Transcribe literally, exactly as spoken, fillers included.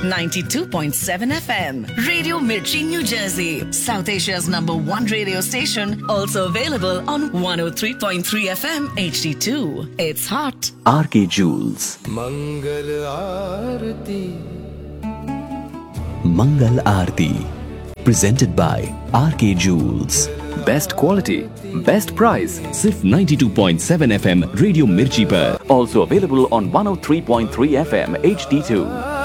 ninety-two point seven F M. Radio Mirchi, New Jersey. South Asia's number one radio station. Also available on one oh three point three F M H D two. It's hot. R K Jewels. Mangal Aarti. Mangal Aarti. Presented by R K Jewels. Best quality, best price. Sirf ninety-two point seven F M Radio Mirchi par. Also available on one oh three point three F M H D two.